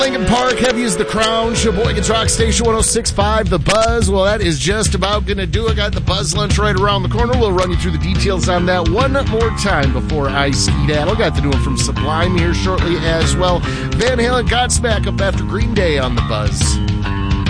Lincoln Park, heavy as the crown. Sheboygan's Rock Station 106.5, The Buzz. Well, that is just about going to do it. Got the Buzz Lunch right around the corner. We'll run you through the details on that one more time before I skedaddle. Got the new one from Sublime here shortly as well. Van Halen, Godsmack up after Green Day on The Buzz.